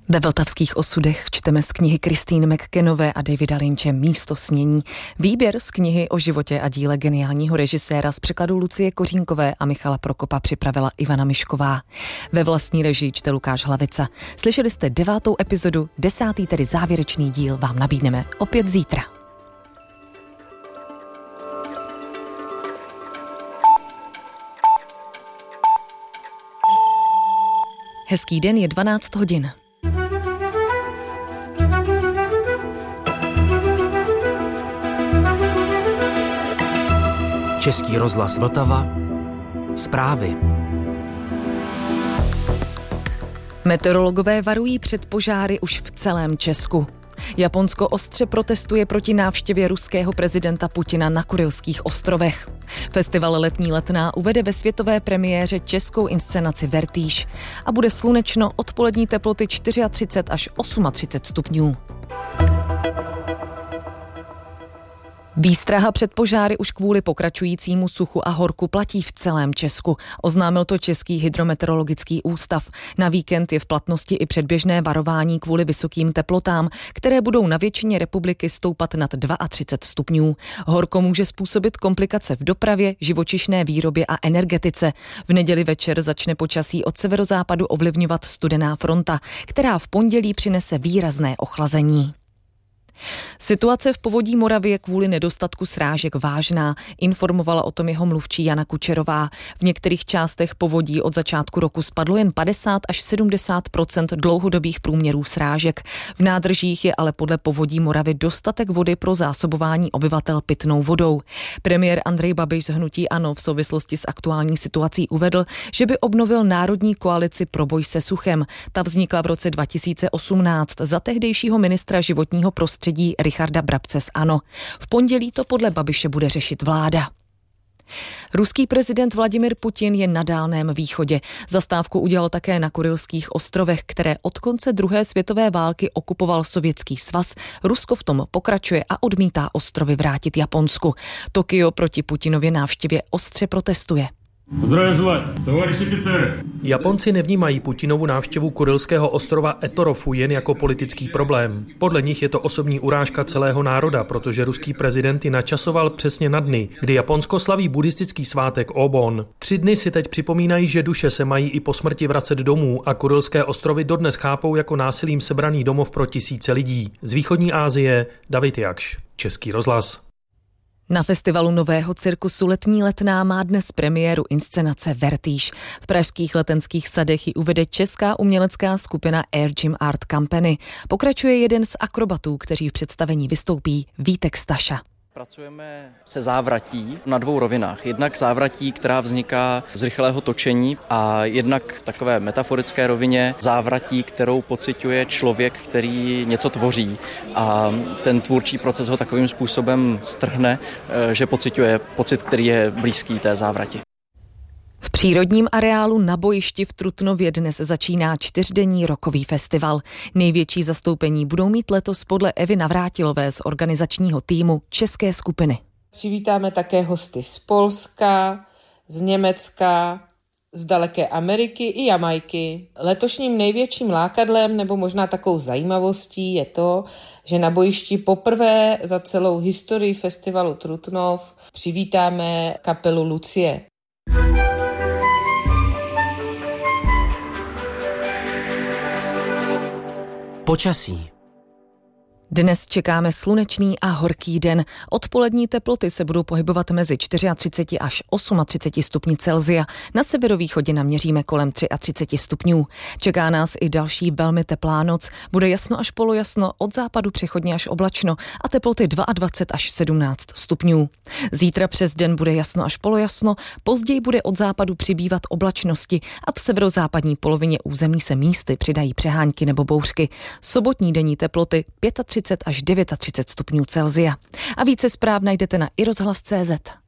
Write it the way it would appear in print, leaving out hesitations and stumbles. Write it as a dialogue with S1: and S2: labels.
S1: Ve Vltavských osudech čteme z knihy Christine McKennové a Davida Lynche Místo snění. Výběr z knihy o životě a díle geniálního režiséra z překladu Lucie Kořínkové a Michala Prokopa připravila Ivana Mišková. Ve vlastní režii čte Lukáš Hlavica. Slyšeli jste 9. epizodu, 10. tedy závěrečný díl vám nabídneme opět zítra. Hezký den, je 12 hodin.
S2: Český rozhlas Vltava. Zprávy.
S1: Meteorologové varují před požáry už v celém Česku. Japonsko ostře protestuje proti návštěvě ruského prezidenta Putina na Kurylských ostrovech. Festival Letní letná uvede ve světové premiéře českou inscenaci Vertíž a bude slunečno, odpolední teploty 34 až 38 stupňů. Výstraha před požáry už kvůli pokračujícímu suchu a horku platí v celém Česku, oznámil to Český hydrometeorologický ústav. Na víkend je v platnosti i předběžné varování kvůli vysokým teplotám, které budou na většině republiky stoupat nad 32 stupňů. Horko může způsobit komplikace v dopravě, živočišné výrobě a energetice. V neděli večer začne počasí od severozápadu ovlivňovat studená fronta, která v pondělí přinese výrazné ochlazení. Situace v povodí Moravy je kvůli nedostatku srážek vážná, informovala o tom jeho mluvčí Jana Kučerová. V některých částech povodí od začátku roku spadlo jen 50 až 70% dlouhodobých průměrů srážek. V nádržích je ale podle povodí Moravy dostatek vody pro zásobování obyvatel pitnou vodou. Premiér Andrej Babiš z hnutí ANO v souvislosti s aktuální situací uvedl, že by obnovil národní koalici pro boj se suchem. Ta vznikla v roce 2018 za tehdejšího ministra životního prostředí Richarda Brabce z ANO. V pondělí to podle Babiše bude řešit vláda. Ruský prezident Vladimir Putin je na Dálném východě. Zastávku udělal také na Kurylských ostrovech, které od konce druhé světové války okupoval Sovětský svaz. Rusko v tom pokračuje a odmítá ostrovy vrátit Japonsku. Tokio proti Putinově návštěvě ostře protestuje.
S3: Japonci nevnímají Putinovu návštěvu kurylského ostrova Etorofu jen jako politický problém. Podle nich je to osobní urážka celého národa, protože ruský prezident ji načasoval přesně na dny, kdy Japonsko slaví buddhistický svátek Obon. 3 dny si teď připomínají, že duše se mají i po smrti vracet domů a kurylské ostrovy dodnes chápou jako násilím sebraný domov pro tisíce lidí. Z východní Asie David Jakš, Český rozhlas.
S1: Na festivalu nového cirkusu Letní letná má dnes premiéru inscenace Vertíž. V pražských Letenských sadech ji uvede česká umělecká skupina Air Gym Art Company. Pokračuje jeden z akrobatů, kteří v představení vystoupí, Vítek Staša.
S4: Pracujeme se závratí na 2 rovinách. Jednak závratí, která vzniká z rychlého točení, a jednak v takové metaforické rovině závratí, kterou pociťuje člověk, který něco tvoří. A ten tvůrčí proces ho takovým způsobem strhne, že pociťuje pocit, který je blízký té závrati.
S1: V přírodním areálu na bojišti v Trutnově dnes začíná 4denní rockový festival. Největší zastoupení budou mít letos podle Evy Navrátilové z organizačního týmu české skupiny.
S5: Přivítáme také hosty z Polska, z Německa, z daleké Ameriky i Jamajky. Letošním největším lákadlem nebo možná takovou zajímavostí je to, že na bojišti poprvé za celou historii festivalu Trutnov přivítáme kapelu Lucie.
S2: Počasí.
S1: Dnes čekáme slunečný a horký den. Odpolední teploty se budou pohybovat mezi 34 až 38 stupni Celsia. Na severovýchodě naměříme kolem 33 stupňů. Čeká nás i další velmi teplá noc. Bude jasno až polojasno, od západu přechodně až oblačno a teploty 22 až 17 stupňů. Zítra přes den bude jasno až polojasno, později bude od západu přibývat oblačnosti a v severozápadní polovině území se místy přidají přehánky nebo bouřky. Sobotní denní teploty 35 až 39 stupňů Celsia. A více zpráv najdete na iRozhlas.cz.